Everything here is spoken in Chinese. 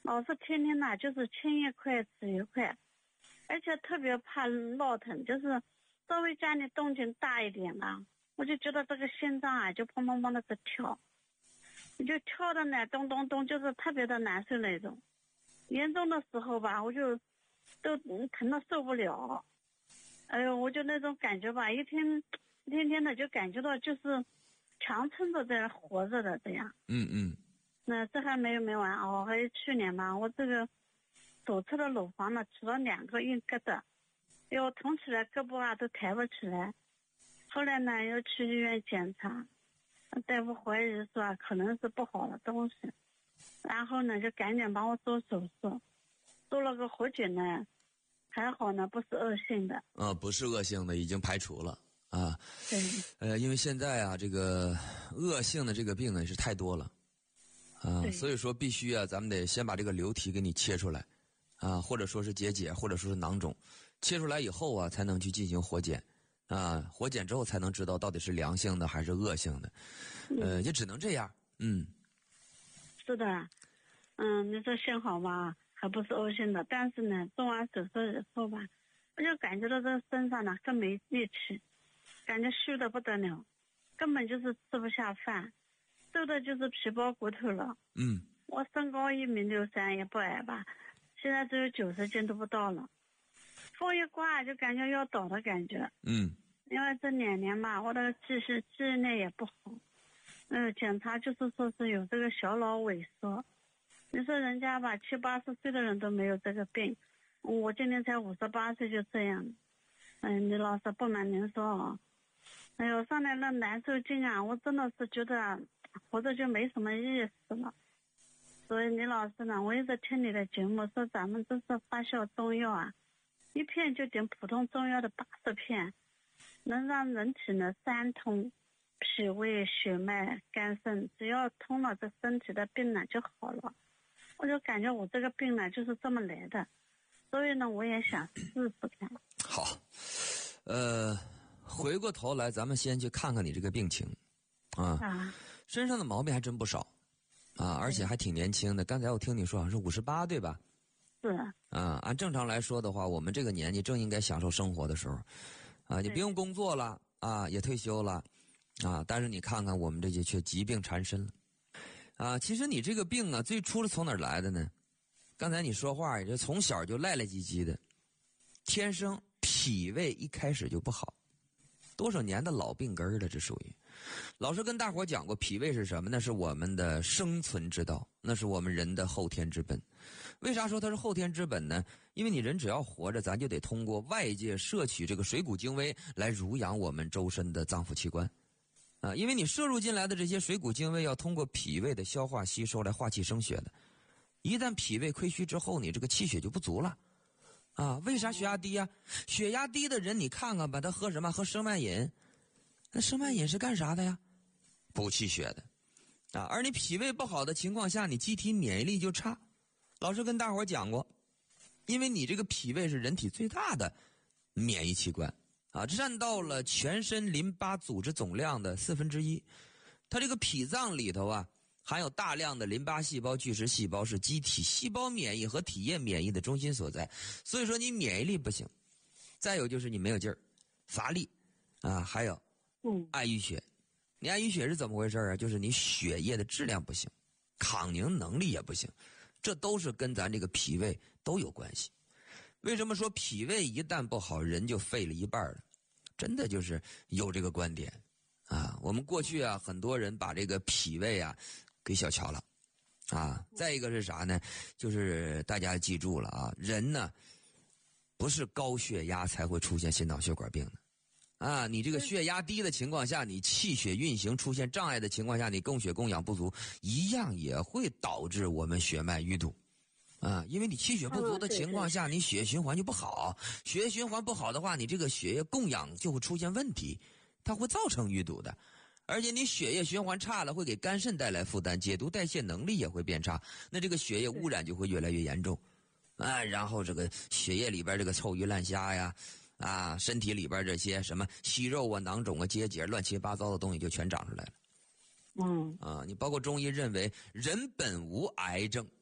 老是天天呐就是轻一块吃一块，而且特别怕闹腾，就是稍微家里动静大一点啊，我就觉得这个心脏啊就砰砰砰的在跳，就跳的呢咚咚咚，就是特别的难受那种。严重的时候吧，我就都疼得受不了。哎呦，我就那种感觉吧，一天天的就感觉到就是强撑着在活着的这样。那这还没完哦，还有去年嘛，我这个左侧的乳房呢起了2个硬疙瘩，又疼起来胳膊啊都抬不起来。后来呢又去医院检查，大夫怀疑说可能是不好的东西，然后呢就赶紧帮我做手术，做了个活检呢，还好呢不是恶性的。 不是恶性的，已经排除了啊。 对。 因为现在啊这个恶性的这个病呢是太多了啊，所以说必须啊咱们得先把这个瘤体给你切出来啊，或者说是结节，或者说是囊肿，切出来以后啊才能去进行活检啊，活检之后才能知道到底是良性的还是恶性的。也只能这样。 是的。你说幸好吧还不是恶性的，但是呢做完手术以后吧，我就感觉到这个身上呢更没力气，感觉虚的不得了，根本就是吃不下饭，瘦的就是皮包骨头了。我身高1.63米，也不矮吧，现在只有90斤都不到了，风一刮就感觉要倒的感觉。因为这2年吧，我的记忆力也不好，检查就是说是有这个小脑萎缩。你说人家吧70、80岁的人都没有这个病，我今年才58岁就这样。李老师不瞒您说啊，哎呦上来那难受劲啊，我真的是觉得活着就没什么意思了。所以李老师呢，我一直听你的节目说咱们这是发酵中药啊，一片就顶普通中药的80片，能让人体呢3通，脾胃、血脉、肝肾，只要通了，这身体的病呢就好了。我就感觉我这个病呢就是这么来的，所以呢我也想试试看。 好，回过头来咱们先去看看你这个病情啊，身上的毛病还真不少啊，而且还挺年轻的。刚才我听你说好像是58对吧？ 是啊，按正常来说的话，我们这个年纪正应该享受生活的时候啊，你不用工作了啊，也退休了啊，但是你看看我们这些却疾病缠身了啊。其实你这个病啊，最初是从哪儿来的呢？刚才你说话也就从小就赖赖唧唧的，天生脾胃一开始就不好，多少年的老病根了，这属于。老师跟大伙讲过，脾胃是什么？那是我们的生存之道，那是我们人的后天之本。为啥说它是后天之本呢？因为你人只要活着，咱就得通过外界摄取这个水谷精微来濡养我们周身的脏腑器官啊。因为你摄入进来的这些水谷精微要通过脾胃的消化吸收来化气生血的，一旦脾胃亏虚之后，你这个气血就不足了啊。为啥血压低啊？血压低的人你看看吧，他喝什么？喝生脉饮。那生脉饮是干啥的呀？补气血的啊。而你脾胃不好的情况下，你机体免疫力就差。老师跟大伙讲过，因为你这个脾胃是人体最大的免疫器官啊，占到了全身淋巴组织总量的1/4。它这个脾脏里头啊，含有大量的淋巴细胞、巨噬细胞，是机体细胞免疫和体液免疫的中心所在。所以说你免疫力不行，再有就是你没有劲儿、乏力啊，还有爱淤血。你爱淤血是怎么回事啊？就是你血液的质量不行，抗凝能力也不行，这都是跟咱这个脾胃都有关系。为什么说脾胃一旦不好，人就废了一半了？真的就是有这个观点啊。我们过去啊，很多人把这个脾胃啊给小瞧了啊。再一个是啥呢？就是大家记住了啊，人呢不是高血压才会出现心脑血管病的啊。你这个血压低的情况下，你气血运行出现障碍的情况下，你供血供氧不足，一样也会导致我们血脉淤堵啊。因为你气血不足的情况下，你血液循环就不好，血液循环不好的话，你这个血液供氧就会出现问题，它会造成淤堵的。而且你血液循环差了，会给肝肾带来负担，解毒代谢能力也会变差，那这个血液污染就会越来越严重啊。然后这个血液里边这个臭鱼烂虾呀啊，身体里边这些什么息肉啊、囊肿啊、结节乱七八糟的东西就全长出来了。你包括中医认为人本无癌症